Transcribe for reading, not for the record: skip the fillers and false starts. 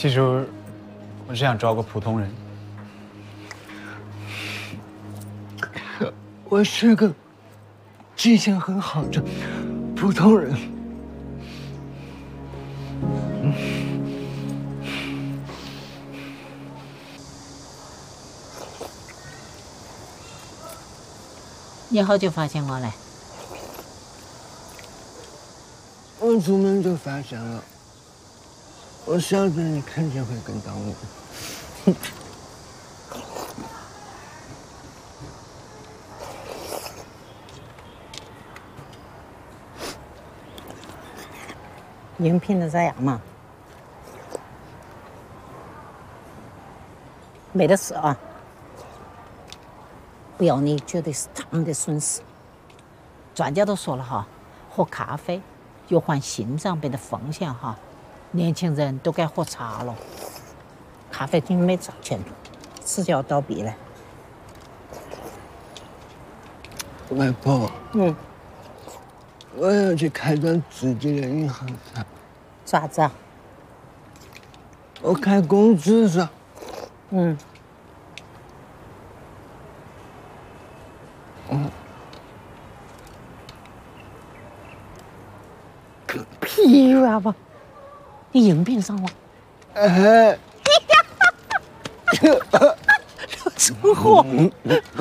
其实我只想找个普通人。 我是个记性很好的普通人。 你好久发现我嘞？ 我出门就发现了，我晓得你肯定会跟到我。 应聘的咋样嘛？没得事啊，不要你绝对是他们的损失。专家都说了哈，喝咖啡有患心脏病的风险哈，年轻人都该喝茶了。咖啡厅没赚钱，迟早要倒闭嘞。 外婆，我要去开张自己的银行卡。 咋子啊？ 我开工资上。 个屁呀吧！你应聘上了？ 哎， 真火！